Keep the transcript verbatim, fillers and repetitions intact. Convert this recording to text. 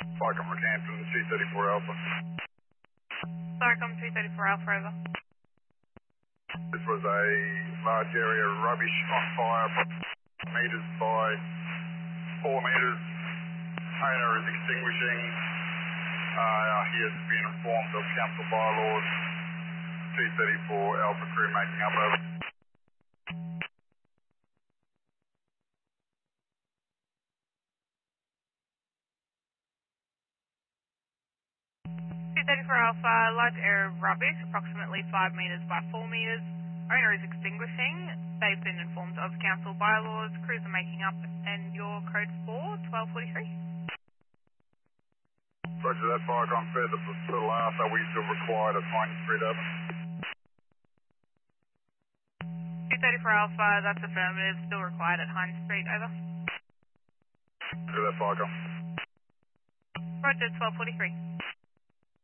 Falcon Rockhampton, two thirty-four Alpha. Starcom two thirty-four Alpha, over. This was a large area of rubbish on fire, metres by four metres. Owner is extinguishing. Uh, he has been informed of council bylaws. two thirty-four Alpha crew making up, over. two thirty-four Alpha, large area of rubbish, approximately five metres by four metres. Owner is extinguishing. They've been informed of council bylaws. Crews are making up, and your code for twelve forty-three. Roger that, Falcon. Further to the last, are we still required at Pine Street, over? two thirty-four Alpha, that's affirmative. Still required at Hines Street, over. Roger that, Falcon. Roger, twelve forty-three.